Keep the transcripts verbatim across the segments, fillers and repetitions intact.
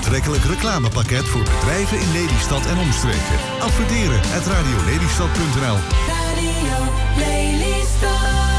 aantrekkelijk reclamepakket voor bedrijven in Lelystad en omstreken. Adverteren at radiolelystad punt n l. Radio Lelystad.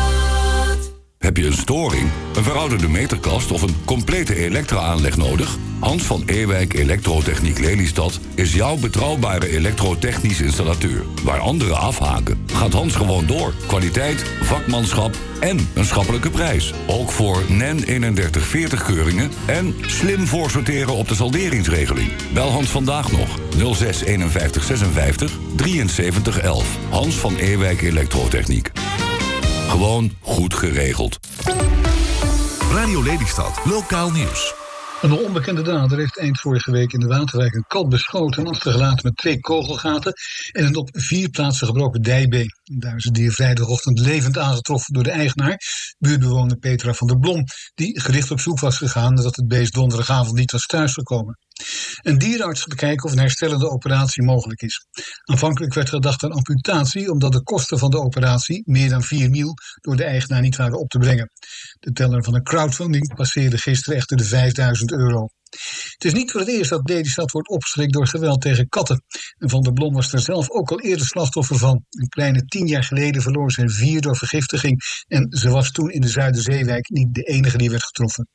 Heb je een storing, een verouderde meterkast of een complete elektra-aanleg nodig? Hans van Ewijk Elektrotechniek Lelystad is jouw betrouwbare elektrotechnisch installateur. Waar anderen afhaken, gaat Hans gewoon door. Kwaliteit, vakmanschap en een schappelijke prijs. Ook voor N E N eenendertig veertig keuringen en slim voorsorteren op de salderingsregeling. Bel Hans vandaag nog nul zes eenenvijftig zesenvijftig drieënzeventig elf. Hans van Ewijk Elektrotechniek. Gewoon goed geregeld. Radio Lelystad, lokaal nieuws. Een onbekende dader heeft eind vorige week in de Waterwijk een kat beschoten en achtergelaten met twee kogelgaten en een op vier plaatsen gebroken dijbeen. Daar is het dier vrijdagochtend levend aangetroffen door de eigenaar, buurtbewoner Petra van der Blom, die gericht op zoek was gegaan nadat het beest donderdagavond niet was thuisgekomen. Een dierenarts gaat kijken of een herstellende operatie mogelijk is. Aanvankelijk werd gedacht aan amputatie, omdat de kosten van de operatie, meer dan vier mil, door de eigenaar niet waren op te brengen. De teller van een crowdfunding passeerde gisteren echter de vijfduizend euro. Het is niet voor het eerst dat Lelystad wordt opgeschrikt door geweld tegen katten. En Van der Blom was er zelf ook al eerder slachtoffer van. Een kleine tien jaar geleden verloor ze er vier door vergiftiging. En ze was toen in de Zuiderzeewijk niet de enige die werd getroffen.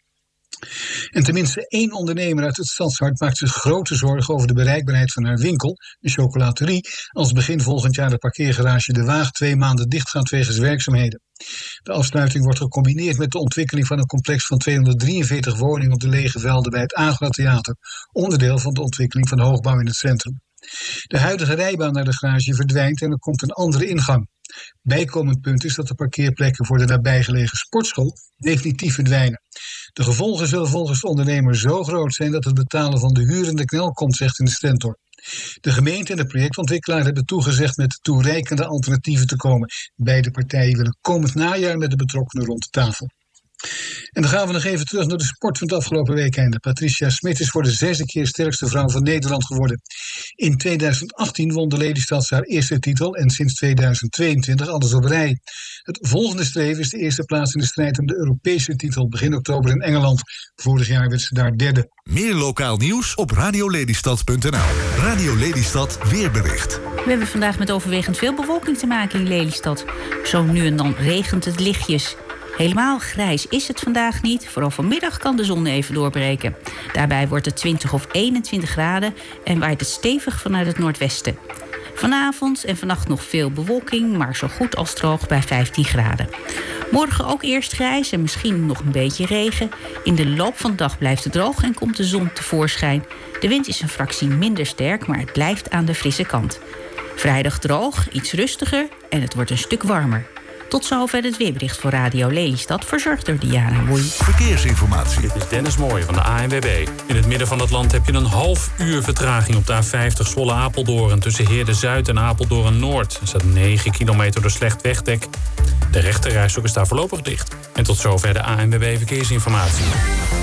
En tenminste één ondernemer uit het stadshart maakt zich grote zorgen over de bereikbaarheid van haar winkel, een chocolaterie, als begin volgend jaar de parkeergarage De Waag twee maanden dicht gaat wegens werkzaamheden. De afsluiting wordt gecombineerd met de ontwikkeling van een complex van tweehonderddrieënveertig woningen op de lege velden bij het Agra Theater, onderdeel van de ontwikkeling van hoogbouw in het centrum. De huidige rijbaan naar de garage verdwijnt en er komt een andere ingang. Bijkomend punt is dat de parkeerplekken voor de nabijgelegen sportschool definitief verdwijnen. De gevolgen zullen volgens de ondernemer zo groot zijn dat het betalen van de huur in de knel komt, zegt in de Stentor. De gemeente en de projectontwikkelaar hebben toegezegd met toereikende alternatieven te komen. Beide partijen willen komend najaar met de betrokkenen rond de tafel. En dan gaan we nog even terug naar de sport van het afgelopen weekend. Patricia Smit is voor de zesde keer sterkste vrouw van Nederland geworden. In tweeduizend achttien won de Lelystad haar eerste titel en sinds tweeduizend tweeëntwintig alles op rij. Het volgende streven is de eerste plaats in de strijd om de Europese titel begin oktober in Engeland. Vorig jaar werd ze daar derde. Meer lokaal nieuws op radiolelystad punt n l. Radio Lelystad weerbericht. We hebben vandaag met overwegend veel bewolking te maken in Lelystad. Zo nu en dan regent het lichtjes. Helemaal grijs is het vandaag niet. Vooral vanmiddag kan de zon even doorbreken. Daarbij wordt het twintig of eenentwintig graden en waait het stevig vanuit het noordwesten. Vanavond en vannacht nog veel bewolking, maar zo goed als droog bij vijftien graden. Morgen ook eerst grijs en misschien nog een beetje regen. In de loop van de dag blijft het droog en komt de zon tevoorschijn. De wind is een fractie minder sterk, maar het blijft aan de frisse kant. Vrijdag droog, iets rustiger en het wordt een stuk warmer. Tot zover het weerbericht voor Radio Lelystad, verzorgd door Diana Woei. Verkeersinformatie. Dit is Dennis Mooij van de A N W B. In het midden van het land heb je een half uur vertraging op de A vijftig Zwolle-Apeldoorn. Tussen Heerde-Zuid en Apeldoorn-Noord. Er staat negen kilometer door slecht wegdek. De rechterrijstrook is daar voorlopig dicht. En tot zover de A N W B Verkeersinformatie.